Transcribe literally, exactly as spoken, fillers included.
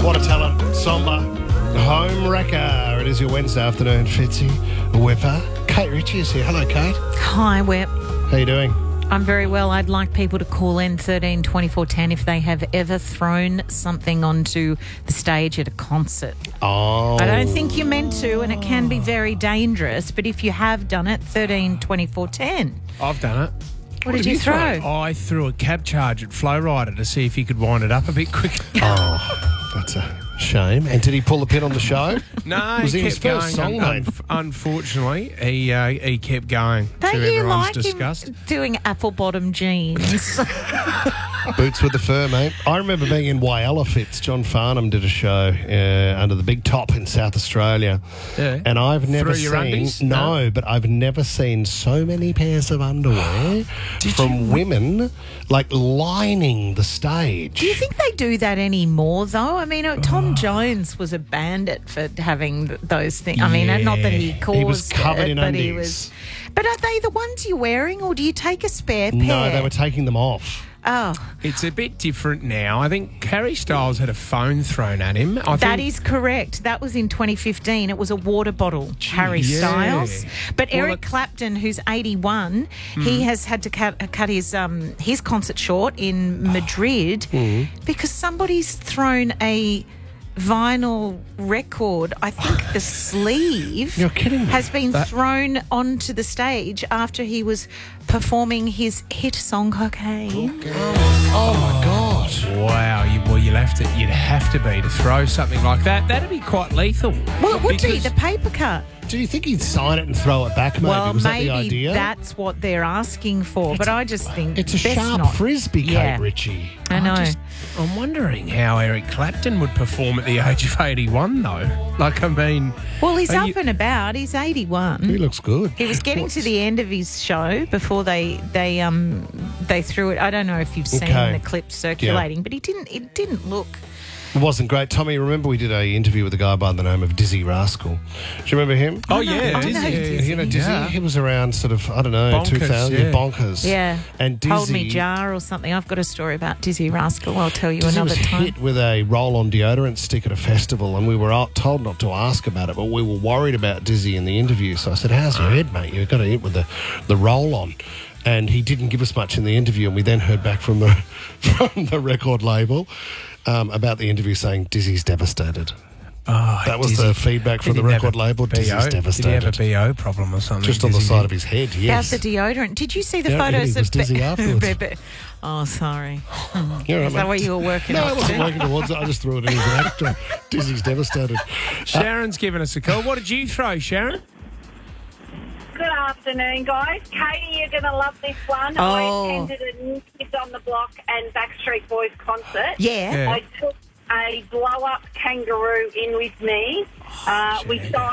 What a talent. Somber. Home wrecker. It is your Wednesday afternoon, Fitzy. Whipper. Kate Ritchie is here. Hello, Kate. Hi, Whip. How you doing? I'm very well. I'd like people to call in thirteen twenty-four ten if they have ever thrown something onto the stage at a concert. Oh. I don't think you're meant to, and it can be very dangerous, but if you have done it, thirteen twenty-four ten. I've done it. What, what did you throw? throw? I threw a cab charge at Flow Rider to see if he could wind it up a bit quicker. Oh, that's a shame. And did he pull the pin on the show? No, Was he, he kept his first going. song, Un- mate? unfortunately, he uh, he kept going Don't to you everyone's like disgust. him doing apple-bottom jeans? Boots with the fur, mate. I remember being in Whyalla Fits. John Farnham did a show uh, under the Big Top in South Australia. Yeah. And I've never Through your seen... undies? No, No? but I've never seen so many pairs of underwear from women, like, lining the stage. Do you think they do that anymore, though? I mean, uh, Tom Jones was a bandit for having th- those things. I mean, not that he Yeah. caused He was covered it, in but undies. he was. But are they the ones you're wearing, or do you take a spare pair? No, they were taking them off. Oh, It's a bit different now. I think Harry Styles had a phone thrown at him. I that think, is correct. That was in twenty fifteen. It was a water bottle, Harry yeah. Styles. But Well, Eric it- Clapton, who's eighty-one, he has had to cut, cut his um, his concert short in Madrid because somebody's thrown a vinyl record. I think the sleeve You're kidding me. has been That- thrown onto the stage after he was performing his hit song Cocaine. Oh, my God. Wow, you, well, you'll have to, you'd have to be to throw something like that. That'd be quite lethal. Well, it would be Because- the paper cut. Do you think he'd sign it and throw it back, maybe? Well, Was that maybe the idea? that's what they're asking for, but I just think It's a best sharp not. frisbee, Kate Yeah. Ritchie. I know. just- I'm wondering how Eric Clapton would perform at the age of eighty-one, though. Like, I mean... Well, he's are up you- and about. He's He eighty-one. looks good. He was getting to the end of his show before they they um they threw it. I don't know if you've seen Okay. the clips circulating, but he didn't. It didn't look. It wasn't great. Tommy, remember we did a interview with a guy by the name of Dizzy Rascal. Do you remember him? Oh, I yeah, know- I know Dizzy. Dizzy. You know, Dizzy, Yeah. he was around sort of, I don't know, Bonkers, two thousand, yeah. bonkers. Yeah. And Dizzy... Hold me jar or something. I've got a story about Dizzy Rascal. I'll tell you Dizzy another was time. hit with a roll-on deodorant stick at a festival, and we were out- told not to ask about it, but we were worried about Dizzy in the interview. So I said, how's your head, mate? You've got to hit with the, the roll-on. And he didn't give us much in the interview, and we then heard back from the from the record label um, about the interview saying Dizzy's devastated. Oh, That was Dizzy. the feedback from Did the he have record a label. B O? Dizzy's devastated. Did he have a B O problem or something? Just on the Dizzy side did? of his head, About yes. the deodorant. Did you see the Yeah, photos he was of dizzy Be- afterwards. Be- Be- Oh, sorry. You're right, Is that mate. what you were working No, I on? wasn't working towards it. I just threw it in as an actor. Dizzy's devastated. Sharon's given us a call. What did you throw, Sharon? Good afternoon, guys. Katie, you're going to love this one. Oh. I attended a New Kids on the Block and Backstreet Boys concert. Yeah. Yeah. I took a blow-up kangaroo in with me. Uh, we signed